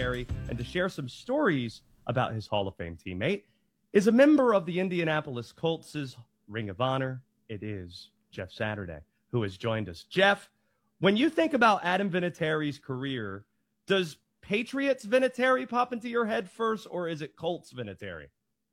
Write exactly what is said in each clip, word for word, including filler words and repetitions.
Vinatieri and to share some stories about his Hall of Fame teammate is a member of the Indianapolis Colts' Ring of Honor. It is Jeff Saturday, who has joined us. Jeff, when you think about Adam Vinatieri's career, does Patriots Vinatieri pop into your head first, or is it Colts Vinatieri?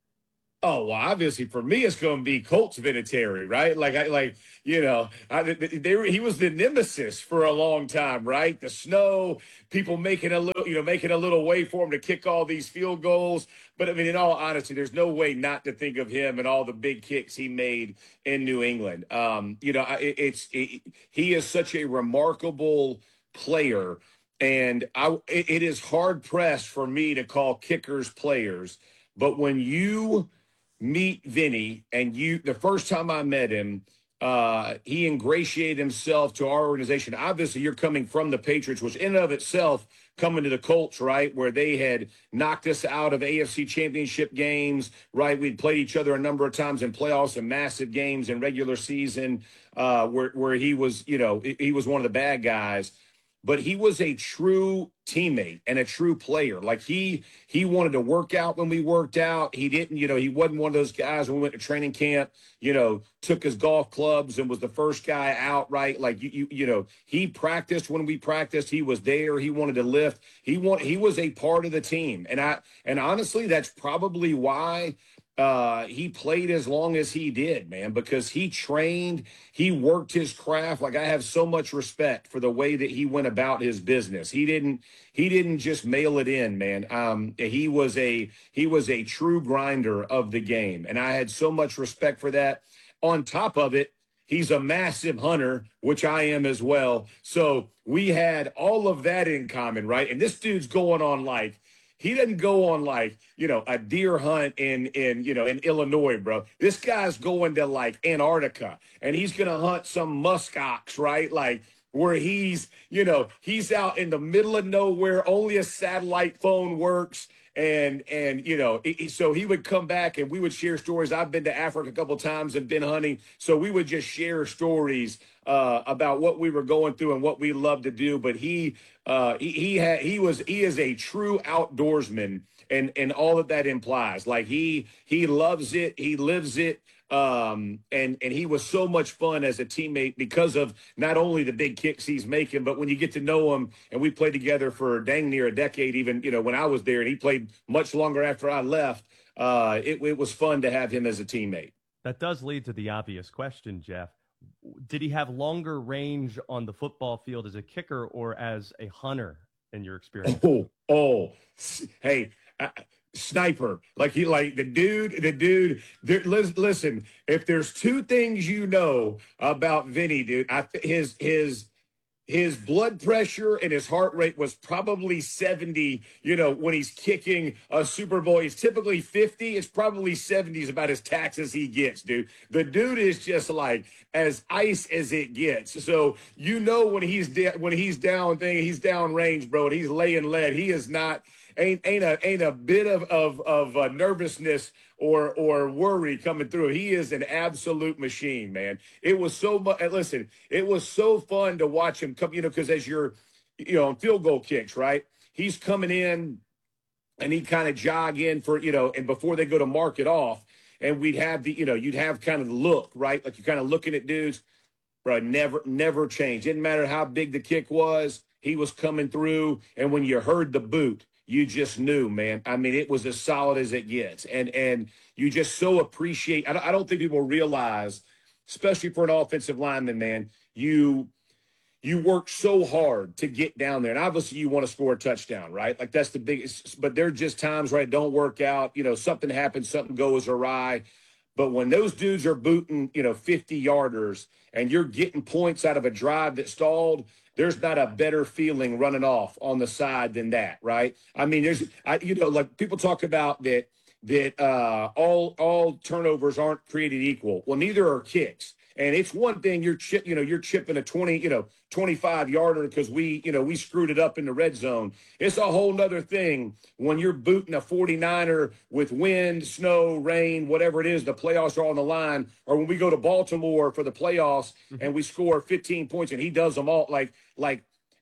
Oh, well, obviously for me, it's going to be Colts Vinatieri, right? Like, I like, you know, I, they, they, he was the nemesis for a long time, right? The snow, people making a little, you know, making a little way for him to kick all these field goals. But I mean, in all honesty, there's no way not to think of him and all the big kicks he made in New England. Um, you know, it, it's it, he is such a remarkable player. And I, it is hard pressed for me to call kickers players. But when you meet Vinny, and you, the first time I met him, uh, he ingratiated himself to our organization. Obviously, you're coming from the Patriots, which in and of itself, coming to the Colts, right, where they had knocked us out of A F C championship games, right? We'd played each other a number of times in playoffs and massive games in regular season, uh, where, where he was, you know, he was one of the bad guys. But he was a true teammate and a true player. Like he he wanted to work out when we worked out. He didn't, you know, he wasn't one of those guys when we went to training camp, you know, took his golf clubs and was the first guy out, right? Like, you you, you know, he practiced when we practiced. He was there. He wanted to lift. He want, he was a part of the team. And I and honestly, that's probably why Uh, he played as long as he did, man, because he trained, he worked his craft. Like, I have so much respect for the way that he went about his business. He didn't, he didn't just mail it in, man. Um, he was a, he was a true grinder of the game. And I had so much respect for that. On top of it, he's a massive hunter, which I am as well. So we had all of that in common, right? And this dude's going on like, he doesn't go on like, you know, a deer hunt in, in, you know, in Illinois, bro. This guy's going to like Antarctica and he's going to hunt some muskox, right? Like where he's, you know, he's out in the middle of nowhere. Only a satellite phone works. And, and, you know, it, so he would come back and we would share stories. I've been to Africa a couple of times and been hunting. So we would just share stories uh, about what we were going through and what we loved to do. But he, uh, he, he had, he was, he is a true outdoorsman, and, and all that that implies. Like he, he loves it. He lives it. Um, and, and he was so much fun as a teammate because of not only the big kicks he's making, but when you get to know him, and we played together for dang near a decade, even, you know, when I was there, and he played much longer after I left, uh, it, it was fun to have him as a teammate. That does lead to the obvious question, Jeff. Did he have longer range on the football field as a kicker or as a hunter in your experience? Oh, oh, hey, I, sniper. Like he, like the dude, the dude, there, listen, if there's two things you know about Vinny, dude, I, his, his, his blood pressure and his heart rate was probably seventy, you know, when he's kicking a Super Bowl. He's typically fifty. It's probably seventy is about as taxed as he gets, dude. The dude is just like as ice as it gets. So, you know, when he's de- when he's down thing, he's down range, bro, and he's laying lead. He is not, ain't, ain't a, ain't a bit of, of, of uh, nervousness or or worry coming through. He is an absolute machine, man. It was so much. Listen, it was so fun to watch him come, you know, because as you're, you know, on field goal kicks, right? He's coming in and he'd kind of jog in for, you know, and before they go to mark it off, and we'd have the, you know, you'd have kind of the look, right? Like you're kind of looking at dudes, bro, never, never changed. Didn't matter how big the kick was, he was coming through. And when you heard the boot, you just knew, man. I mean, it was as solid as it gets. And and you just so appreciate – I don't think people realize, especially for an offensive lineman, man, you you work so hard to get down there. And obviously you want to score a touchdown, right? Like that's the biggest – but there are just times where it don't work out. You know, something happens, something goes awry. But when those dudes are booting, you know, fifty-yarders and you're getting points out of a drive that stalled – there's not a better feeling running off on the side than that, right? I mean, there's, I, you know, like people talk about that that uh, all all turnovers aren't created equal. Well, neither are kicks. And it's one thing you're chip, you know, you're chipping a twenty, you know, twenty-five yarder because we, you know, we screwed it up in the red zone. It's a whole nother thing when you're booting a forty-niner with wind, snow, rain, whatever it is, the playoffs are on the line. Or when we go to Baltimore for the playoffs and we score fifteen points and he does them all, like, like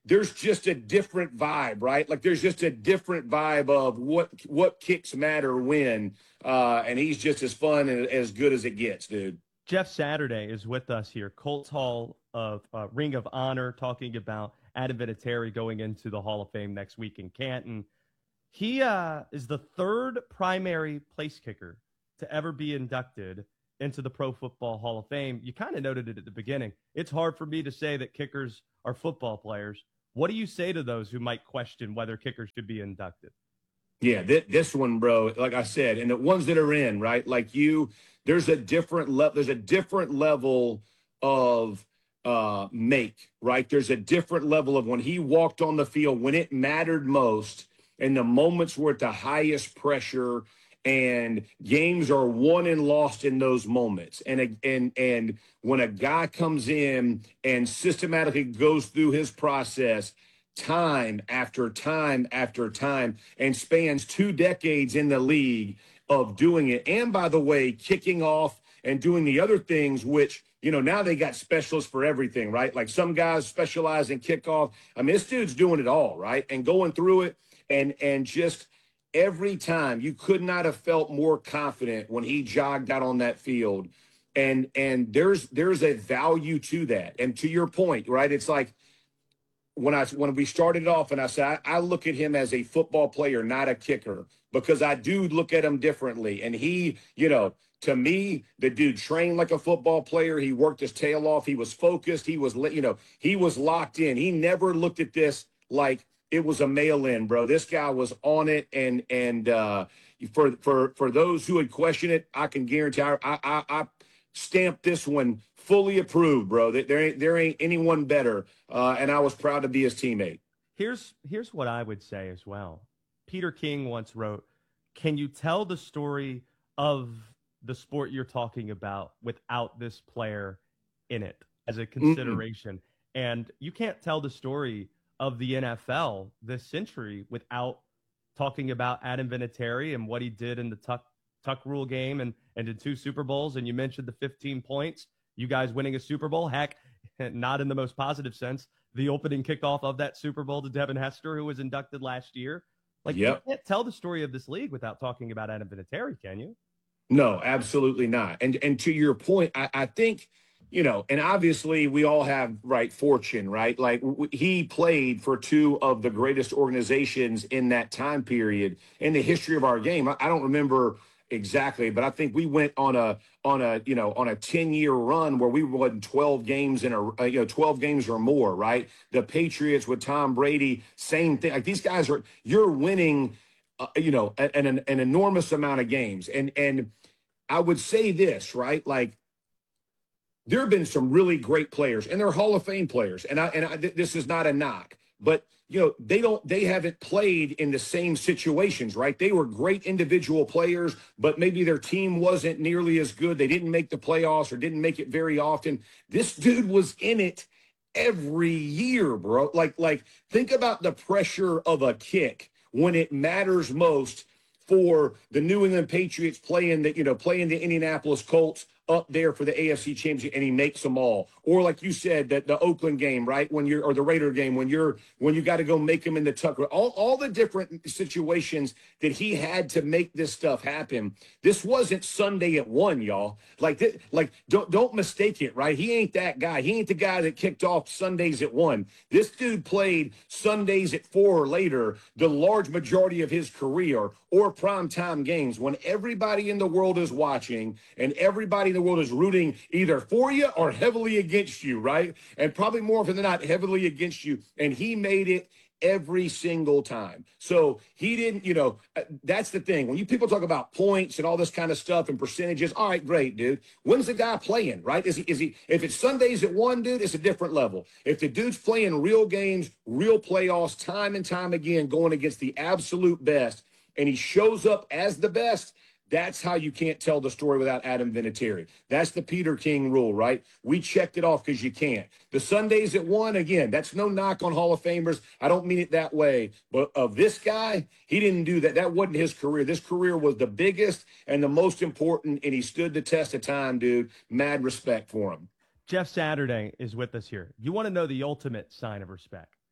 there's just a different vibe, right? Like there's just a different vibe of what what kicks matter when, uh, and he's just as fun and as good as it gets, dude. Jeff Saturday is with us here, Colts Hall of uh, Ring of Honor, talking about Adam Vinatieri going into the Hall of Fame next week in Canton. He uh, is the third primary place kicker to ever be inducted into the Pro Football Hall of Fame. You kind of noted it at the beginning. It's hard for me to say that kickers are football players. What do you say to those who might question whether kickers should be inducted? Yeah, th- this one, bro, like I said, and the ones that are in, right, like you, there's a different level, there's a different level of uh, make, right? There's a different level of when he walked on the field, when it mattered most, and the moments were at the highest pressure, and games are won and lost in those moments. And, and, and when a guy comes in and systematically goes through his process time after time after time and spans two decades in the league of doing it. And by the way, kicking off and doing the other things, which, you know, now they got specialists for everything, right? Like some guys specialize in kickoff. I mean, this dude's doing it all, right? And going through it and, and just every time you could not have felt more confident when he jogged out on that field. And, and there's, there's a value to that. And to your point, right? It's like, When I when we started off and I said, I, I look at him as a football player, not a kicker, because I do look at him differently. And he, you know, to me, the dude trained like a football player. He worked his tail off. He was focused. He was, you know, he was locked in. He never looked at this like it was a mail-in, bro. This guy was on it. And and uh, for for for those who would question it, I can guarantee I I, I stamped this one fully approved, bro. There ain't there ain't anyone better, uh, and I was proud to be his teammate. Here's here's what I would say as well. Peter King once wrote, "Can you tell the story of the sport you're talking about without this player in it as a consideration?" Mm-mm. And you can't tell the story of the N F L this century without talking about Adam Vinatieri and what he did in the tuck tuck rule game and and in two Super Bowls. And you mentioned the fifteen points. You guys winning a Super Bowl, heck, not in the most positive sense, the opening kickoff of that Super Bowl to Devin Hester, who was inducted last year. Like, yep. You can't tell the story of this league without talking about Adam Vinatieri, can you? No, absolutely not. And and to your point, I, I think, you know, and obviously we all have, right, fortune, right? Like w- he played for two of the greatest organizations in that time period in the history of our game. I, I don't remember exactly, but I think we went on a on a you know on a ten year run where we won twelve games in a uh, you know twelve games or more, right? The Patriots with Tom Brady, same thing. Like these guys are, you're winning, uh, you know, an, an an enormous amount of games, and and I would say this, right? Like there have been some really great players, and they're Hall of Fame players, and I and I, this is not a knock, but you know, they don't, they haven't played in the same situations, right? They were great individual players, but maybe their team wasn't nearly as good. They didn't make the playoffs or didn't make it very often. This dude was in it every year, bro. Like, like think about the pressure of a kick when it matters most for the New England Patriots playing the, you know, playing the Indianapolis Colts up there for the A F C Championship, and he makes them all. Or like you said, that the Oakland game, right, when you're, or the Raider game, when you're, when you got to go make them in the tucker, all, all the different situations that he had to make this stuff happen. This wasn't Sunday at one, y'all. Like, th- like don't don't mistake it, right? He ain't that guy. He ain't the guy that kicked off Sundays at one. This dude played Sundays at four or later, the large majority of his career, or primetime games when everybody in the world is watching and everybody in the world is rooting either for you or heavily against you, right? And probably more often than not, heavily against you. And he made it every single time. So he didn't, you know, that's the thing. When you people talk about points and all this kind of stuff and percentages, all right, great, dude. When's the guy playing, right? Is he, is he, if it's Sundays at one, dude, it's a different level. If the dude's playing real games, real playoffs, time and time again, going against the absolute best, and he shows up as the best, that's how you can't tell the story without Adam Vinatieri. That's the Peter King rule, right? We checked it off because you can't. The Sundays at one, again, that's no knock on Hall of Famers. I don't mean it that way. But of this guy, he didn't do that. That wasn't his career. This career was the biggest and the most important, and he stood the test of time, dude. Mad respect for him. Jeff Saturday is with us here. You want to know the ultimate sign of respect?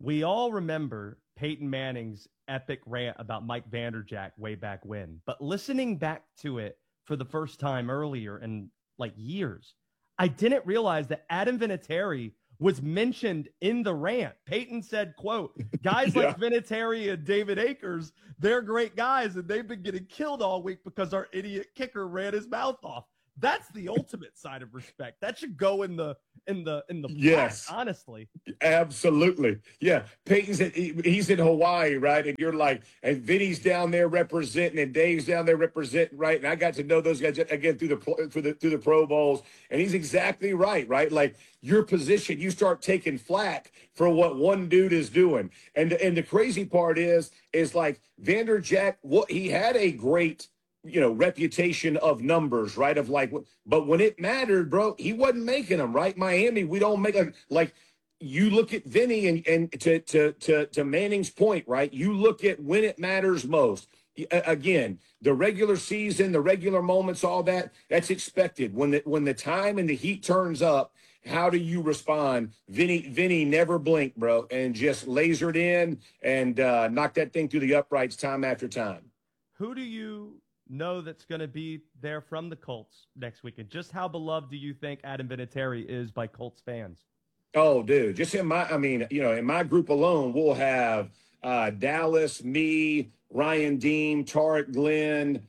We all remember Peyton Manning's epic rant about Mike Vanderjagt way back when, but listening back to it for the first time earlier in like years, I didn't realize that Adam Vinatieri was mentioned in the rant. Peyton said, quote, guys yeah. like Vinatieri and David Akers, they're great guys, and they've been getting killed all week because our idiot kicker ran his mouth off. That's the ultimate side of respect. That should go in the in the in the yes, plaque, honestly. Absolutely. Yeah. Peyton's at, he's in Hawaii, right? And you're like, and Vinny's down there representing, and Dave's down there representing, right? And I got to know those guys again through the through the through the Pro Bowls, and he's exactly right, right? Like your position, you start taking flack for what one dude is doing, and and the crazy part is is like Vanderjagt, what he had a great, you know, reputation of numbers, right? Of like, but when it mattered, bro, he wasn't making them, right? Miami, we don't make a, like, you look at Vinny and, and to, to, to, to Manning's point, right? You look at when it matters most. Again, the regular season, the regular moments, all that, that's expected. When the, when the time and the heat turns up, how do you respond? Vinny, Vinny never blinked, bro, and just lasered in and uh, knocked that thing through the uprights time after time. Who do you know that's going to be there from the Colts next weekend? Just how beloved do you think Adam Vinatieri is by Colts fans? Oh, dude, just in my, I mean, you know, in my group alone, we'll have uh, Dallas, me, Ryan Dean, Tarek Glenn,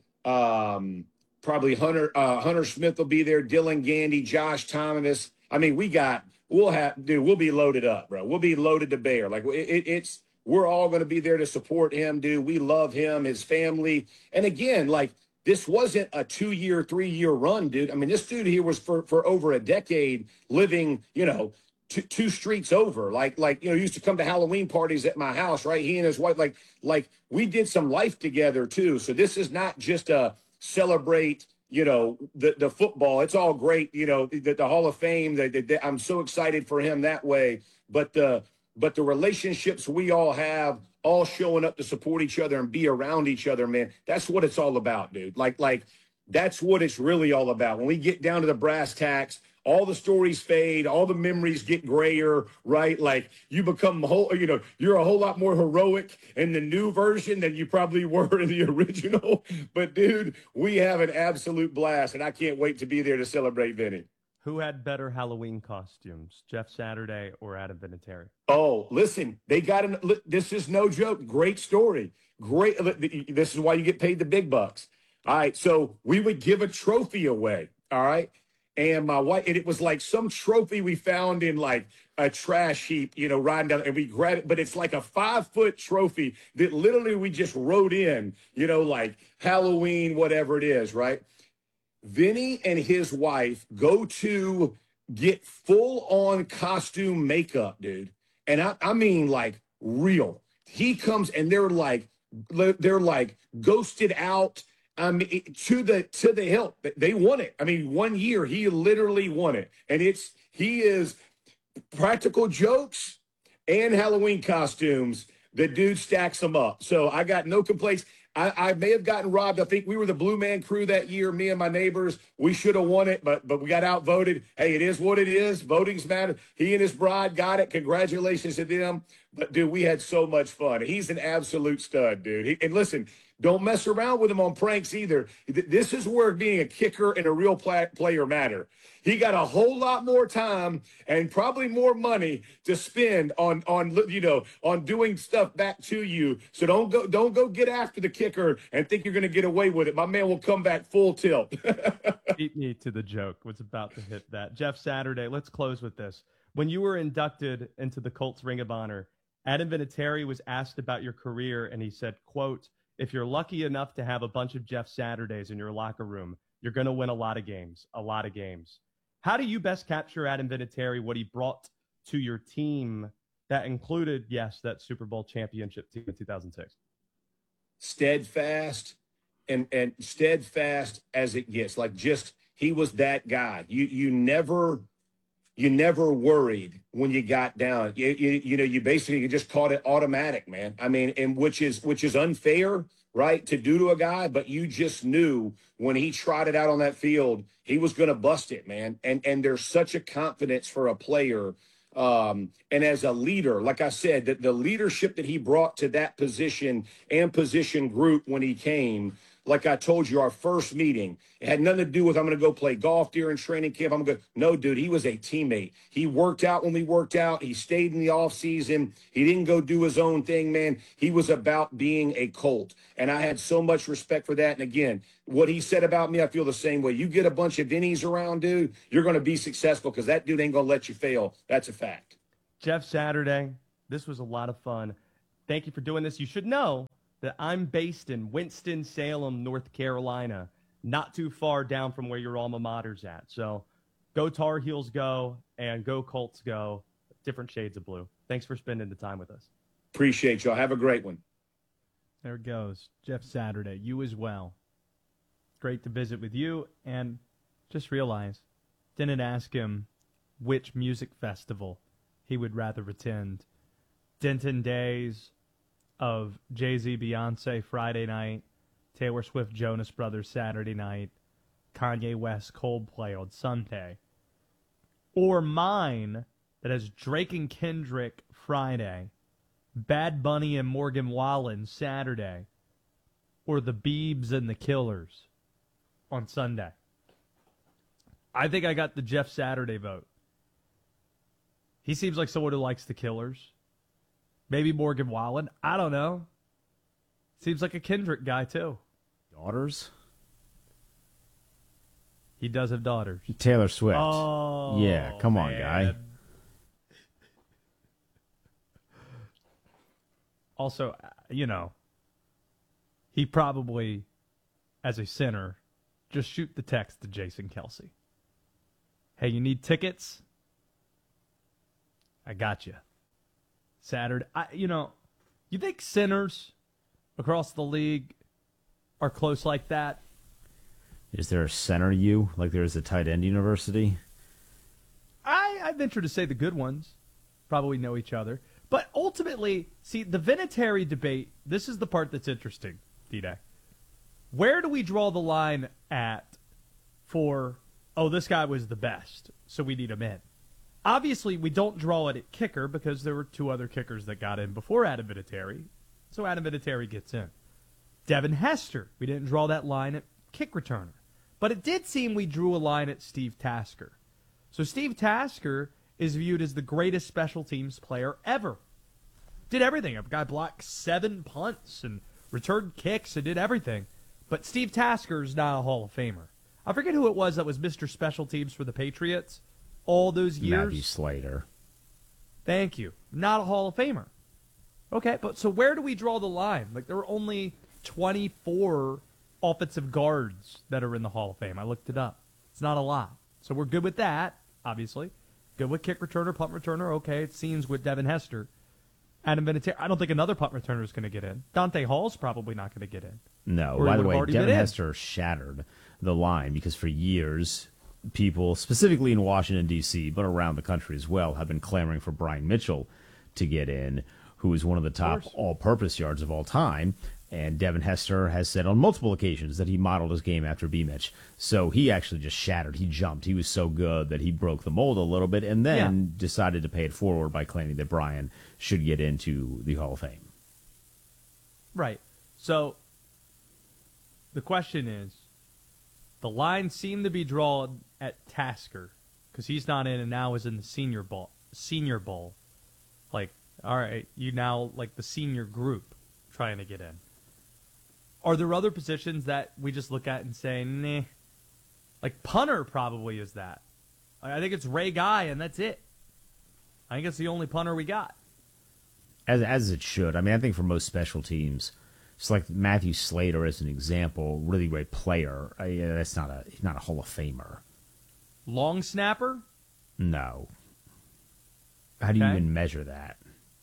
um, probably Hunter, uh, Hunter Smith will be there, Dylan Gandy, Josh Thomas. I mean, we got, we'll have, dude, we'll be loaded up, bro. We'll be loaded to bear. Like it, it, it's, we're all going to be there to support him, dude. We love him, his family. And again, like, this wasn't a two-year, three-year run, dude. I mean, this dude here was for, for over a decade living, you know, two, two streets over. Like, like, you know, he used to come to Halloween parties at my house, right? He and his wife, like, like we did some life together, too. So this is not just a celebrate, you know, the, the football. It's all great, you know, the, the Hall of Fame. The, the, I'm so excited for him that way. But the But the relationships we all have, all showing up to support each other and be around each other, man, that's what it's all about, dude. Like, like that's what it's really all about. When we get down to the brass tacks, all the stories fade, all the memories get grayer, right? Like you become whole, you know, you're a whole lot more heroic in the new version than you probably were in the original. But dude, we have an absolute blast, and I can't wait to be there to celebrate Vinny. Who had better Halloween costumes, Jeff Saturday or Adam Vinatieri? Oh, listen, they got an, this is no joke. Great story. Great. This is why you get paid the big bucks. All right. So we would give a trophy away. All right. And my wife, and it was like some trophy we found in like a trash heap, you know, riding down, and we grabbed it, but it's like a five foot trophy that literally we just wrote in, you know, like Halloween, whatever it is. Right. Vinny and his wife go to get full on costume makeup, dude. And I, I mean, like real. He comes and they're like, they're like ghosted out. I mean, to the, to the hilt. They won it. I mean, one year he literally won it. And it's, he is practical jokes and Halloween costumes. The dude stacks them up. So I got no complaints. I, I may have gotten robbed. I think we were the Blue Man Crew that year, me and my neighbors. We should have won it, but but we got outvoted. Hey, it is what it is. Voting's matter. He and his bride got it. Congratulations to them. But, dude, we had so much fun. He's an absolute stud, dude. He, and listen, don't mess around with him on pranks either. This is where being a kicker and a real play, player matter. He got a whole lot more time and probably more money to spend on, on you know, on doing stuff back to you. So don't go don't go get after the kicker and think you're going to get away with it. My man will come back full tilt. Beat me to the joke. Was about to hit that. Jeff Saturday, let's close with this. When you were inducted into the Colts Ring of Honor, Adam Vinatieri was asked about your career, and he said, quote, if you're lucky enough to have a bunch of Jeff Saturdays in your locker room, you're going to win a lot of games, a lot of games. How do you best capture Adam Vinatieri, what he brought to your team that included, yes, that Super Bowl championship team in two thousand six? Steadfast and, and steadfast as it gets. Like just, he was that guy. You, you never, you never worried when you got down. You, you, you know, you basically just caught it automatic, man. I mean, and which is, which is unfair, right, to do to a guy, but you just knew when he trotted out on that field, he was going to bust it, man. And and there's such a confidence for a player Um, and as a leader, like I said, that the leadership that he brought to that position and position group when he came, like I told you, our first meeting, it had nothing to do with I'm going to go play golf during training camp. I'm going to go. No, dude, he was a teammate. He worked out when we worked out. He stayed in the off season. He didn't go do his own thing, man. He was about being a Colt. And I had so much respect for that. And again, what he said about me, I feel the same way. You get a bunch of Vinnies around, dude, you're going to be successful because that dude ain't going to let you fail. That's a fact. Jeff Saturday, this was a lot of fun. Thank you for doing this. You should know that I'm based in Winston-Salem, North Carolina, not too far down from where your alma mater's at. So go Tar Heels go and go Colts go. Different shades of blue. Thanks for spending the time with us. Appreciate y'all. Have a great one. There it goes. Jeff Saturday, you as well. Great to visit with you. And just realize, didn't ask him which music festival he would rather attend. Denton Days of Jay-Z, Beyonce Friday night, Taylor Swift, Jonas Brothers Saturday night, Kanye West, Coldplay on Sunday. Or mine that has Drake and Kendrick Friday, Bad Bunny and Morgan Wallen Saturday, or the Biebs and the Killers on Sunday. I think I got the Jeff Saturday vote. He seems like someone who likes the Killers. Maybe Morgan Wallen. I don't know. Seems like a Kendrick guy, too. Daughters? He does have daughters. Taylor Swift. Oh, yeah, come on, man. guy. Also, you know, he probably, as a sinner, just shoot the text to Jason Kelsey. Hey, you need tickets? I got you. Saturday. I, you know, you think sinners across the league are close like that? Is there a center you, like there is a tight end university? I, I venture to say the good ones probably know each other. But ultimately, see, the Vinatieri debate, this is the part that's interesting, D-Day. Where do we draw the line at for, oh, this guy was the best, so we need him in? Obviously, we don't draw it at kicker because there were two other kickers that got in before Adam Vinatieri, so Adam Vinatieri gets in. Devin Hester, we didn't draw that line at kick returner. But it did seem we drew a line at Steve Tasker. So Steve Tasker is viewed as the greatest special teams player ever. Did everything. A guy blocked seven punts and returned kicks and did everything. But Steve Tasker is not a Hall of Famer. I forget who it was that was Mister Special Teams for the Patriots all those years. Matthew Slater. Thank you. Not a Hall of Famer. Okay, but so where do we draw the line? Like, there are only twenty-four offensive guards that are in the Hall of Fame. I looked it up. It's not a lot. So we're good with that, obviously. Good with kick returner, punt returner. Okay, it seems with Devin Hester. Adam Vinatieri. I don't think another punt returner is going to get in. Dante Hall's probably not going to get in. No. Or By he the would have way, already Devin been in. Hester shattered the line because for years, people, specifically in Washington, D C, but around the country as well, have been clamoring for Brian Mitchell to get in, who is one of the top all-purpose yards of all time. And Devin Hester has said on multiple occasions that he modeled his game after B-Mitch. So he actually just shattered. He jumped. He was so good that he broke the mold a little bit and then yeah. decided to pay it forward by claiming that Brian should get into the Hall of Fame. Right. So the question is, the line seemed to be drawn at Tasker because he's not in and now is in the senior bowl. Senior bowl. Like, all right, you now like the senior group trying to get in. Are there other positions that we just look at and say, nah? Like punter probably is that. I think it's Ray Guy, and that's it. I think it's the only punter we got. As as it should. I mean, I think for most special teams, it's like Matthew Slater as an example, really great player. I, uh, that's not a he's not a Hall of Famer. Long snapper? No. How do you Okay. even measure that?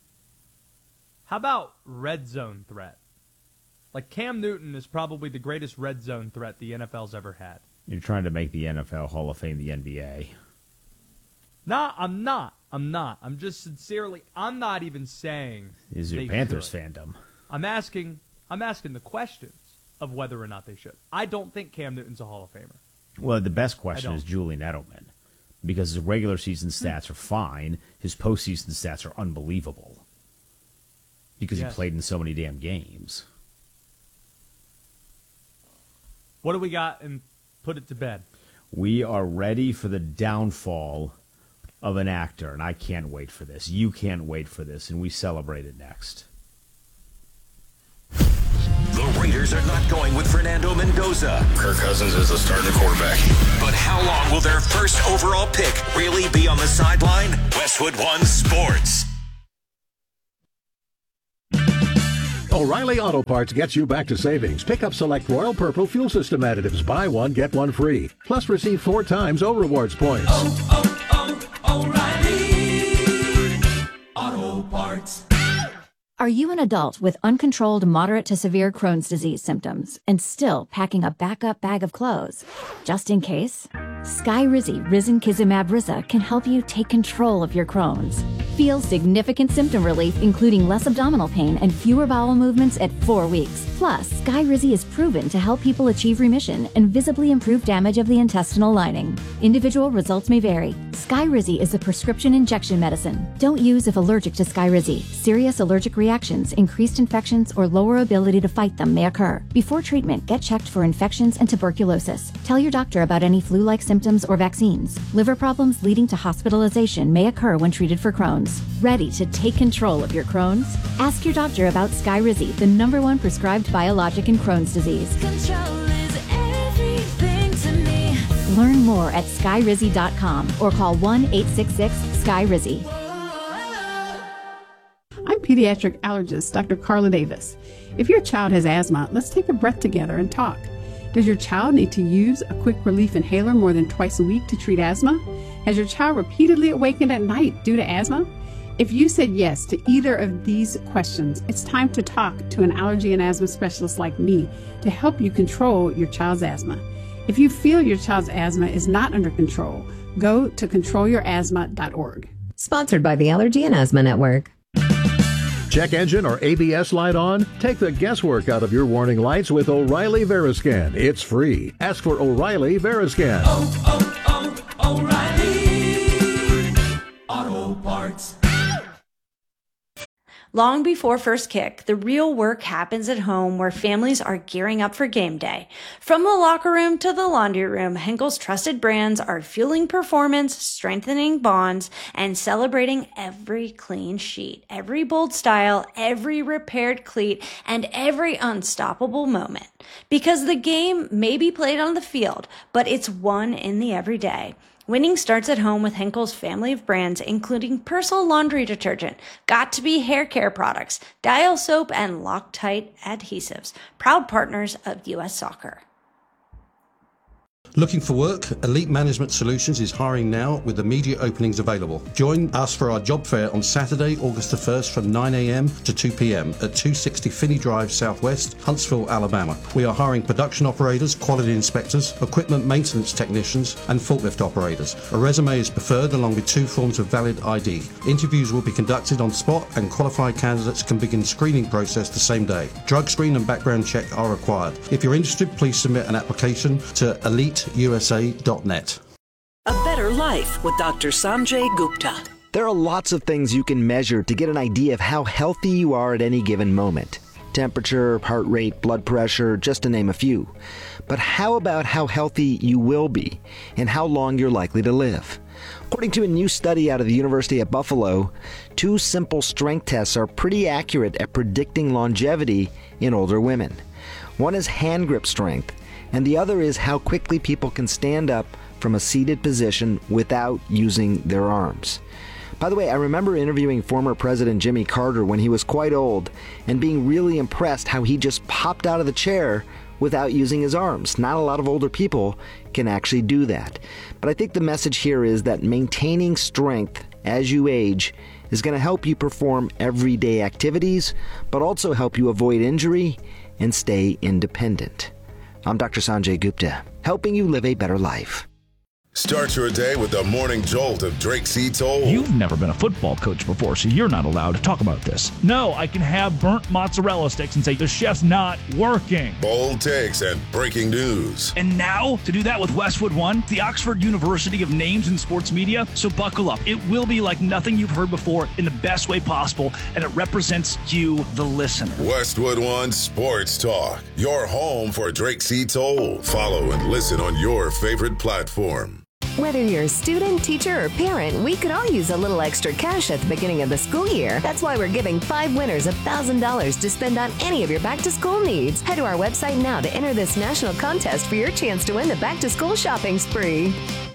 How about red zone threat? Like Cam Newton is probably the greatest red zone threat the N F L's ever had. You're trying to make the N F L Hall of Fame the N B A. Nah, I'm not. I'm not. I'm just sincerely. I'm not even saying. Is your they Panthers should. fandom? I'm asking. I'm asking the questions of whether or not they should. I don't think Cam Newton's a Hall of Famer. Well, the best question don't. is Julian Edelman. because his regular season stats are fine. His postseason stats are unbelievable because Yes. he played in so many damn games. What do we got? And put it to bed. We are ready for the downfall of an actor, and I can't wait for this. You can't wait for this, and we celebrate it next. The Raiders are not going with Fernando Mendoza. Kirk Cousins is the starting quarterback. But how long will their first overall pick really be on the sideline? Westwood One Sports. O'Reilly Auto Parts gets you back to savings. Pick up select Royal Purple fuel system additives. Buy one, get one free. Plus receive four times O Rewards points. Oh, oh, oh, O'Reilly Auto Parts. Are you an adult with uncontrolled moderate to severe Crohn's disease symptoms and still packing a backup bag of clothes? Just in case? Skyrizi Risankizumab Riza can help you take control of your Crohn's. Feel significant symptom relief, including less abdominal pain and fewer bowel movements at four weeks. Plus, Skyrizi is proven to help people achieve remission and visibly improve damage of the intestinal lining. Individual results may vary. Skyrizi is a prescription injection medicine. Don't use if allergic to Skyrizi. Serious allergic reactions, increased infections, or lower ability to fight them may occur. Before treatment, get checked for infections and tuberculosis. Tell your doctor about any flu-like symptoms or vaccines. Liver problems leading to hospitalization may occur when treated for Crohn's. Ready to take control of your Crohn's? Ask your doctor about Skyrizi, the number one prescribed biologic in Crohn's disease. Control is everything to me. Learn more at skyrizi dot com or call one eight six six sky rizi. I'm pediatric allergist Doctor Carla Davis. If your child has asthma, let's take a breath together and talk. Does your child need to use a quick relief inhaler more than twice a week to treat asthma? Has your child repeatedly awakened at night due to asthma? If you said yes to either of these questions, it's time to talk to an allergy and asthma specialist like me to help you control your child's asthma. If you feel your child's asthma is not under control, go to control your asthma dot org. Sponsored by the Allergy and Asthma Network. Check engine or A B S light on? Take the guesswork out of your warning lights with O'Reilly Veriscan. It's free. Ask for O'Reilly Veriscan. Oh, oh, oh, O'Reilly Auto Parts. Long before first kick, the real work happens at home where families are gearing up for game day. From the locker room to the laundry room, Henkel's trusted brands are fueling performance, strengthening bonds, and celebrating every clean sheet, every bold style, every repaired cleat, and every unstoppable moment. Because the game may be played on the field, but it's won in the everyday. Winning starts at home with Henkel's family of brands, including Persil laundry detergent, Got2b hair care products, Dial soap, and Loctite adhesives, proud partners of U S Soccer. Looking for work? Elite Management Solutions is hiring now with immediate openings available. Join us for our job fair on Saturday, August the first from nine a.m. to two p.m. at two sixty Finney Drive Southwest, Huntsville, Alabama. We are hiring production operators, quality inspectors, equipment maintenance technicians, and forklift operators. A resume is preferred along with two forms of valid I D. Interviews will be conducted on spot and qualified candidates can begin screening process the same day. Drug screen and background check are required. If you're interested, please submit an application to elite U S A dot net. A better life with Doctor Sanjay Gupta. There are lots of things you can measure to get an idea of how healthy you are at any given moment. Temperature, heart rate, blood pressure, just to name a few. But how about how healthy you will be and how long you're likely to live? According to a new study out of the University of Buffalo, two simple strength tests are pretty accurate at predicting longevity in older women. One is hand grip strength, and the other is how quickly people can stand up from a seated position without using their arms. By the way, I remember interviewing former President Jimmy Carter when he was quite old and being really impressed how he just popped out of the chair without using his arms. Not a lot of older people can actually do that. But I think the message here is that maintaining strength as you age is going to help you perform everyday activities, but also help you avoid injury and stay independent. I'm Doctor Sanjay Gupta, helping you live a better life. Start your day with the morning jolt of Drake C. Toll. You've never been a football coach before, so you're not allowed to talk about this. No, I can have burnt mozzarella sticks and say the chef's not working. Bold takes and breaking news. And now, to do that with Westwood One, the Oxford University of names in sports media. So buckle up. It will be like nothing you've heard before in the best way possible, and it represents you, the listener. Westwood One Sports Talk, your home for Drake C. Toll. Follow and listen on your favorite platform. Whether you're a student, teacher, or parent, we could all use a little extra cash at the beginning of the school year. That's why we're giving five winners one thousand dollars to spend on any of your back-to-school needs. Head to our website now to enter this national contest for your chance to win the back-to-school shopping spree.